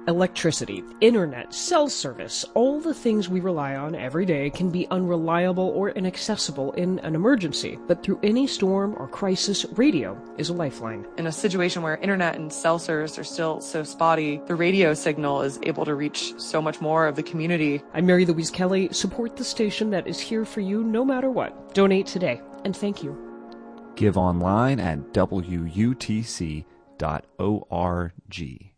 Electricity, internet, cell service, all the things we rely on every day can be unreliable or inaccessible in an emergency. But through any storm or crisis, radio is a lifeline. In a situation where internet and cell service are still so spotty, the radio signal is able to reach so much more of the community. I'm Mary Louise Kelly. Support the station that is here for you no matter what. Donate today, and thank you. Give online at wutc.org.